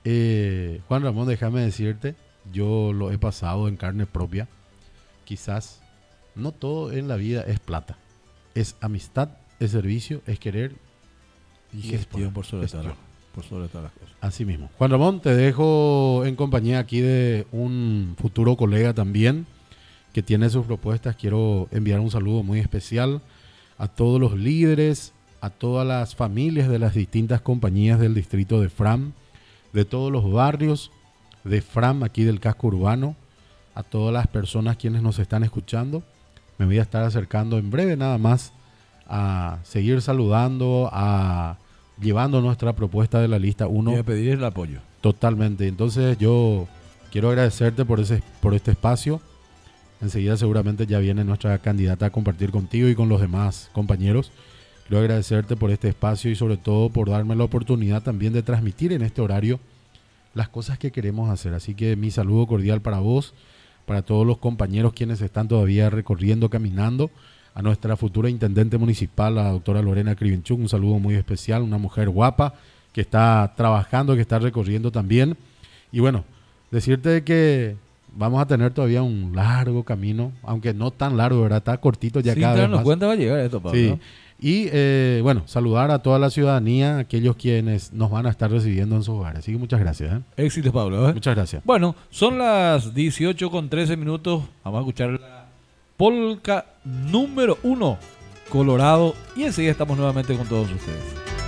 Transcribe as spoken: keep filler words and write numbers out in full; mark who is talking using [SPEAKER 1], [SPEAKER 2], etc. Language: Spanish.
[SPEAKER 1] Eh, Juan Ramón, déjame decirte, yo lo he pasado en carne propia. Quizás no todo en la vida es plata. Es amistad, es servicio, es querer
[SPEAKER 2] Y
[SPEAKER 1] y
[SPEAKER 2] gestión
[SPEAKER 1] es
[SPEAKER 2] por sobre, todas
[SPEAKER 1] gestión.
[SPEAKER 2] las, por sobre todas las cosas.
[SPEAKER 1] Así mismo. Juan Ramón, te dejo en compañía aquí de un futuro colega también que tiene sus propuestas. Quiero enviar un saludo muy especial a todos los líderes, a todas las familias de las distintas compañías del distrito de Fram, de todos los barrios de Fram aquí del casco urbano, a todas las personas quienes nos están escuchando. Me voy a estar acercando en breve nada más a seguir saludando, a llevando nuestra propuesta de la lista
[SPEAKER 2] Y
[SPEAKER 1] uno
[SPEAKER 2] a pedir el apoyo.
[SPEAKER 1] totalmente. Entonces yo quiero agradecerte por ese por este espacio. Enseguida seguramente ya viene nuestra candidata a compartir contigo y con los demás compañeros. Quiero agradecerte por este espacio y sobre todo por darme la oportunidad también de transmitir en este horario las cosas que queremos hacer. Así que mi saludo cordial para vos, para todos los compañeros quienes están todavía recorriendo, caminando, a nuestra futura intendente municipal, la doctora Lorena Krivenchuk, un saludo muy especial, una mujer guapa que está trabajando, que está recorriendo también. Y bueno, decirte que vamos a tener todavía un largo camino, aunque no tan largo, ¿verdad? Está cortito ya
[SPEAKER 2] Sin
[SPEAKER 1] cada vez
[SPEAKER 2] darnos
[SPEAKER 1] más.
[SPEAKER 2] cuenta va a llegar esto, Pablo.
[SPEAKER 1] Sí.
[SPEAKER 2] ¿No?
[SPEAKER 1] Y eh, bueno, saludar a toda la ciudadanía, aquellos quienes nos van a estar recibiendo en sus hogares. Así que muchas gracias. ¿eh?
[SPEAKER 2] Éxitos, Pablo. ¿eh?
[SPEAKER 1] Muchas gracias.
[SPEAKER 2] Bueno, son las dieciocho con trece minutos. Vamos a escuchar la polca número uno, Colorado. Y enseguida estamos nuevamente con todos ustedes.